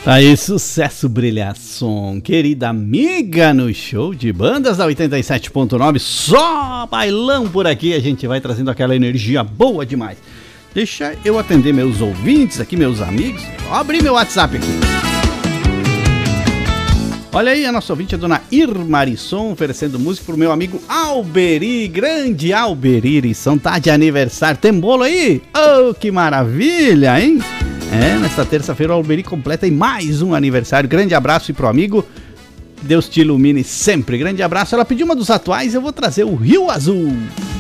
Aí, sucesso, brilhação, querida amiga, no show de bandas da 87.9, só bailão por aqui, a gente vai trazendo aquela energia boa demais. Deixa eu atender meus ouvintes aqui, meus amigos, vou abrir meu WhatsApp aqui. Olha aí, a nossa ouvinte, a dona Irmarisson, oferecendo música pro meu amigo Alberi, grande Alberi, São tá de aniversário, tem bolo aí? Oh, que maravilha, hein? Nesta terça-feira o Alberi completa aí mais um aniversário. Grande abraço e pro amigo, Deus te ilumine sempre. Grande abraço. Ela pediu uma dos atuais, eu vou trazer o Rio Azul.